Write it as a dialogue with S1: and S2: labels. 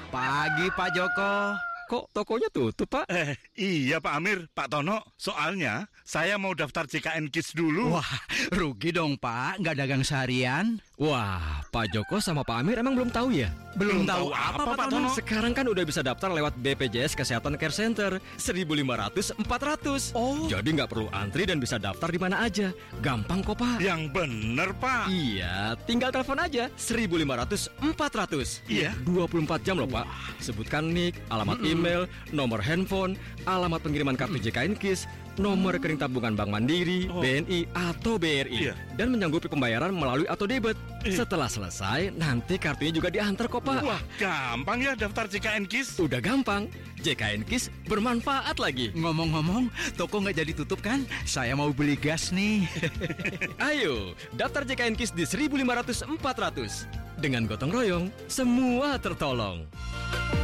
S1: Pagi Pak Joko.
S2: Kok tokonya tutup, Pak?
S3: Iya Pak Amir, Pak Tono. Soalnya saya mau daftar JKN KIS dulu.
S1: Wah, rugi dong Pak, nggak dagang seharian.
S2: Wah, Pak Joko sama Pak Amir emang belum tahu ya?
S1: Belum tahu apa Pak Tono?
S2: Sekarang kan udah bisa daftar lewat BPJS Kesehatan Care Center 1.500-400.
S1: Oh.
S2: Jadi nggak perlu antri dan bisa daftar di mana aja. Gampang kok, Pak.
S3: Yang bener Pak.
S2: Iya, tinggal telepon aja 1.500-400.
S3: Iya.
S2: 24 jam loh Pak. Sebutkan nik, alamat email, nomor handphone, alamat pengiriman kartu JKN KIS, nomor rekening tabungan Bank Mandiri, BNI atau BRI,
S3: Iya.
S2: dan menyanggupi pembayaran melalui auto debit. Setelah selesai, nanti kartunya juga diantar kok Pak.
S3: Wah, gampang ya daftar JKN KIS.
S2: Udah gampang. JKN KIS bermanfaat lagi.
S1: Ngomong-ngomong, toko nggak jadi tutup kan? Saya mau beli gas nih.
S2: Ayo, daftar JKN KIS di 1.500-400. Dengan gotong royong, semua tertolong.